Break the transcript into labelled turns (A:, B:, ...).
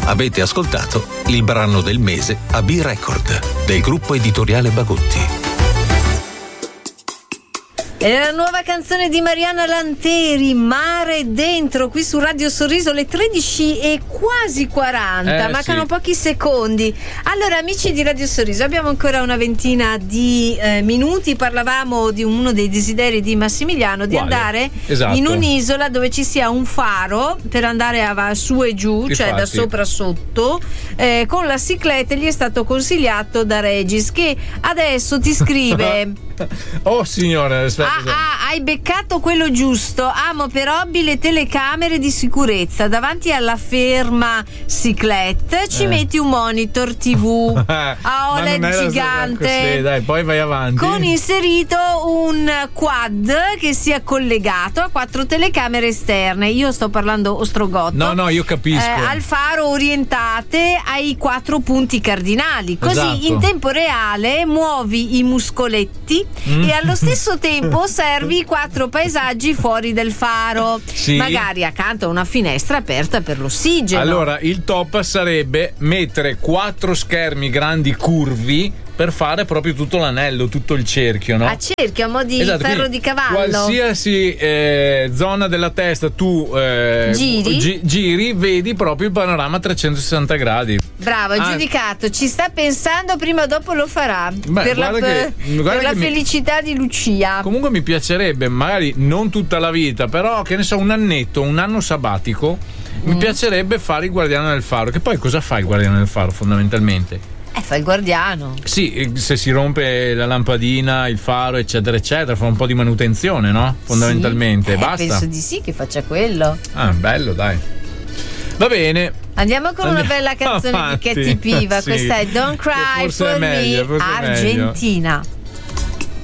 A: Avete ascoltato il brano del mese a B-Record del gruppo editoriale Bagotti.
B: È la nuova canzone di Mariana Lanteri, Mare Dentro, qui su Radio Sorriso, le 13 e quasi 40, mancano
C: sì.
B: pochi secondi. Allora, amici di Radio Sorriso, abbiamo ancora una ventina di minuti. Parlavamo di uno dei desideri di Massimiliano, di andare in un'isola dove ci sia un faro per andare su e giù, cioè da sopra a sotto, con la cicletta. Gli è stato consigliato da Regis, che adesso ti scrive
C: oh signore, aspetta.
B: hai beccato quello giusto. Amo per hobby le telecamere di sicurezza. Davanti alla ferma ciclette ci metti un monitor TV a OLED gigante.
C: Dai, poi vai avanti.
B: Con inserito un quad che sia collegato a 4 telecamere esterne. Io sto parlando ostrogotto.
C: No, io capisco.
B: Al faro orientate ai 4 punti cardinali. Così in tempo reale muovi i muscoletti e allo stesso tempo osservi i 4 paesaggi fuori del faro, magari accanto a una finestra aperta per l'ossigeno.
C: Allora, il top sarebbe mettere 4 schermi grandi curvi per fare proprio tutto l'anello, tutto il cerchio, no?
B: A cerchio, a mo' di ferro di cavallo.
C: Qualsiasi zona della testa tu giri, vedi proprio il panorama a 360 gradi.
B: Bravo, è giudicato. Ci sta pensando, prima o dopo lo farà. Per la felicità di Lucia.
C: Comunque mi piacerebbe, magari non tutta la vita, però che ne so, un anno sabbatico. Mi piacerebbe fare il guardiano del faro. Che poi cosa fa il guardiano del faro fondamentalmente?
B: Fa il guardiano.
C: Sì, se si rompe la lampadina, il faro, eccetera, eccetera, fa un po' di manutenzione, no? Fondamentalmente. Basta.
B: Penso di sì che faccia quello.
C: Bello, dai. Va bene.
B: Andiamo con una bella canzone di Katy Piva. Questa è Don't Cry for Me, Argentina.